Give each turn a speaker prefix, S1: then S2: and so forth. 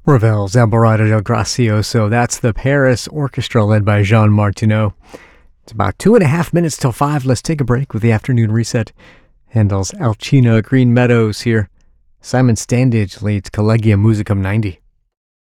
S1: Ravel's Alborada del Gracioso. That's the Paris Orchestra led by Jean Martineau. It's about 2.5 minutes till 5. Let's take a break with the afternoon reset. Handel's Alcina Green Meadows here. Simon Standage leads Collegium Musicum 90.